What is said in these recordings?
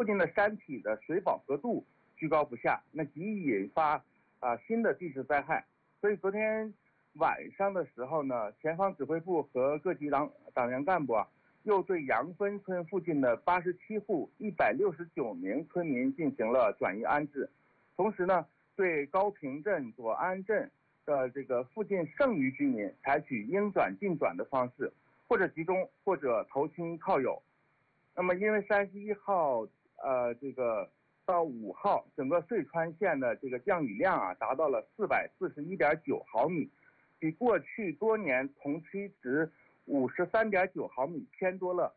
近的山体的水饱和度居高不下，那极易引发新的地质灾害。所以昨天晚上的时候呢，前方指挥部和各级党员干部又对杨分村附近的87户169名村民进行了转移安置，同时呢，对高坪镇、左安镇的这个附近剩余居民采取应转尽转的方式，或者集中，或者投亲靠友。那么，因为31号这个到5号，整个遂川县的这个降雨量达到了441.9毫米，比过去多年同期值53.9毫米偏多了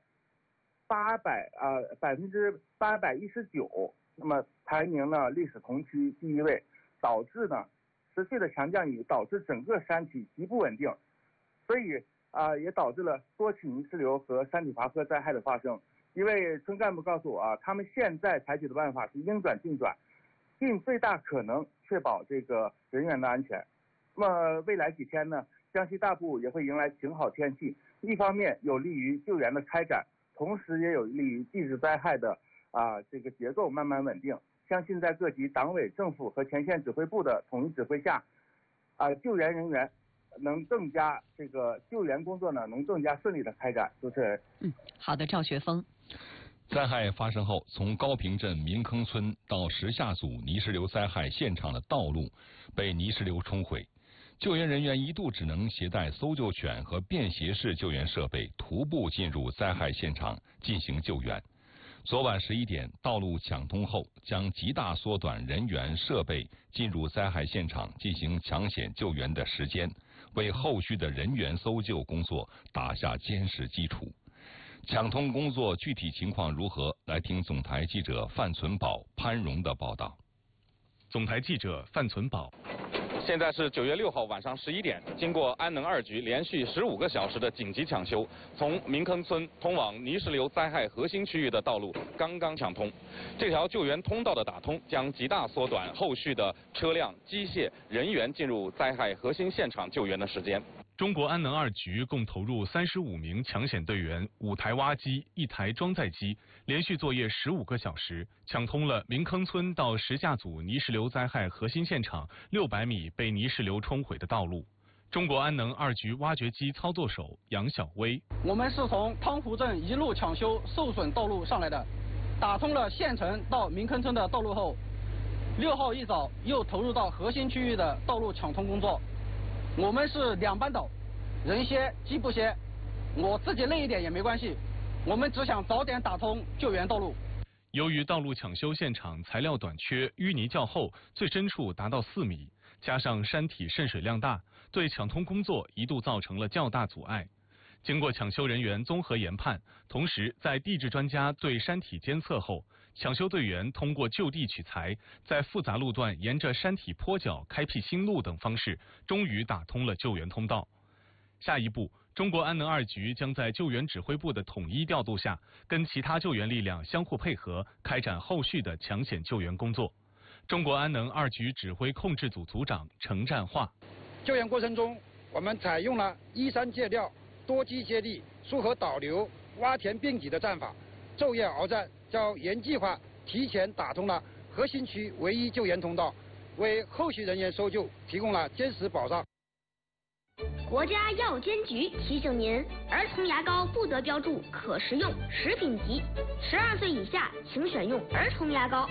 819%，那么排名呢历史同期第1位，导致呢持续的强降雨导致整个山体极不稳定，所以也导致了多起泥石流和山体滑坡灾害的发生。一位村干部告诉我他们现在采取的办法是应转尽转，尽最大可能确保这个人员的安全。那么未来几天呢，江西大部也会迎来晴好天气，一方面有利于救援的开展，同时也有利于地质灾害的这个结构慢慢稳定。相信在各级党委政府和前线指挥部的统一指挥下，救援人员能更加救援工作呢能更加顺利的开展。主持人。 好的，赵学峰。 灾害发生后，从高坪镇民坑村到石下组泥石流灾害现场的道路被泥石流冲毁，救援人员一度只能携带搜救犬和便携式救援设备徒步进入灾害现场进行救援。昨晚11点，道路抢通后，将极大缩短人员设备进入灾害现场进行抢险救援的时间，为后续的人员搜救工作打下坚实基础。抢通工作具体情况如何？来听总台记者范存宝、潘荣的报道。 总台记者范存宝。 现在是9月6号晚上11点，经过安能2局连续15个小时的紧急抢修，从民坑村通往泥石流灾害核心区域的道路刚刚抢通。这条救援通道的打通，将极大缩短后续的车辆、机械、人员进入灾害核心现场救援的时间。 中国安能2局共投入35名抢险队员、5台挖机、1台装载机，连续作业15个小时，抢通了民坑村到石下组泥石流灾害核心现场600米被泥石流冲毁的道路。中国安能2局挖掘机操作手杨晓威： 我们是从汤湖镇一路抢修受损道路上来的，打通了县城到民坑村的道路后，6号一早又投入到核心区域的道路抢通工作。我们是2班倒，人歇机不歇，我自己累一点也没关系，我们只想早点打通救援道路。 由于道路抢修现场材料短缺，淤泥较厚，最深处达到4米，加上山体渗水量大，对抢通工作一度造成了较大阻碍。经过抢修人员综合研判，同时在地质专家对山体监测后，抢修队员通过就地取材，在复杂路段沿着山体坡脚开辟新路等方式，终于打通了救援通道。下一步，中国安能2局将在救援指挥部的统一调度下，跟其他救援力量相互配合，开展后续的抢险救援工作。中国安能2局指挥控制组组长程占化： 救援过程中，我们采用了依山借料、多机接力、疏河导流、挖填并挤的战法，昼夜鏖战，较原计划提前打通了核心区唯一救援通道，为后续人员搜救提供了坚实保障。 国家药监局提醒您：儿童牙膏不得标注可食用、食品级，12岁以下请选用儿童牙膏。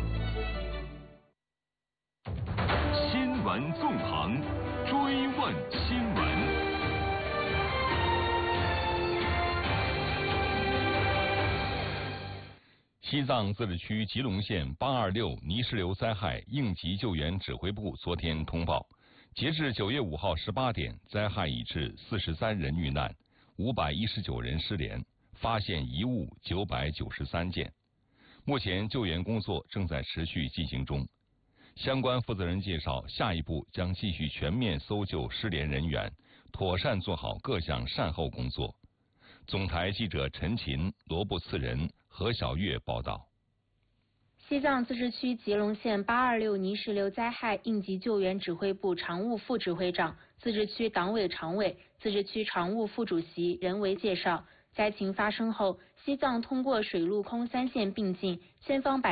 新闻纵横，追问新闻。 西藏自治区吉隆县826泥石流灾害应急救援指挥部昨天通报，截至9月5号18点，灾害已致43人遇难，519人失联，发现遗物993件。目前救援工作正在持续进行中。相关负责人介绍，下一步将继续全面搜救失联人员，妥善做好各项善后工作。总台记者陈琴、罗布次仁、何小月报道。 西藏自治区吉隆县826泥石流灾害应急救援指挥部常务副指挥长、自治区党委常委、自治区常务副主席任维介绍，灾情发生后，西藏通过水陆空3线并进，先方